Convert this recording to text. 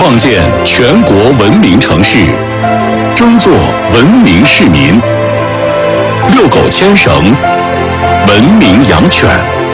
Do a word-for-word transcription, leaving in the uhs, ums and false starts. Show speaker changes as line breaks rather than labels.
创建全国文明城市，争做文明市民。遛狗牵绳，文明养犬。